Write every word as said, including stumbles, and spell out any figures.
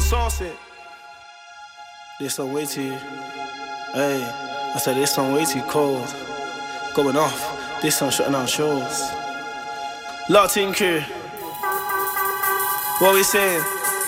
sauce it. This song way too, hey, I said this song way too cold. Going off, this song shutting down shows. Lot team crew, what we saying?